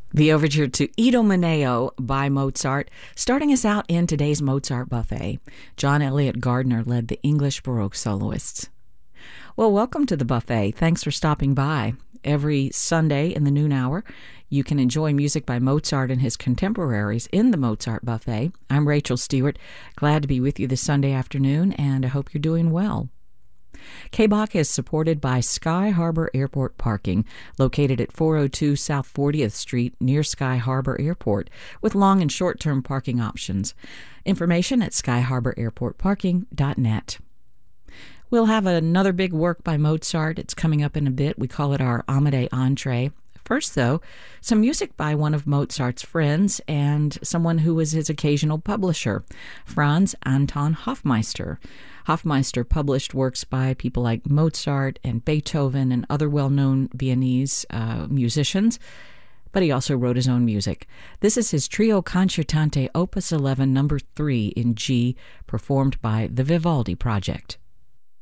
The overture to Idomeneo by Mozart, starting us out in today's Mozart buffet. John Elliott Gardner led the English Baroque soloists. Well, welcome to the buffet. Thanks for stopping by. Every Sunday in the noon hour, you can enjoy music by Mozart and his contemporaries in the Mozart buffet. I'm Rachel Stewart. Glad to be with you this Sunday afternoon, and I hope you're doing well. KBOC is supported by Sky Harbor Airport Parking, located at 402 South 40th Street near Sky Harbor Airport, with long and short-term parking options. Information at skyharbораirportparking.net. We'll have another big work by Mozart. It's coming up in a bit. We call it our Amadei entree. First, though, some music by one of Mozart's friends and someone who was his occasional publisher, Franz Anton Hofmeister. Hofmeister published works by people like Mozart and Beethoven and other well-known Viennese musicians, but he also wrote his own music. This is his Trio Concertante Opus 11, number 3 in G, performed by the Vivaldi Project.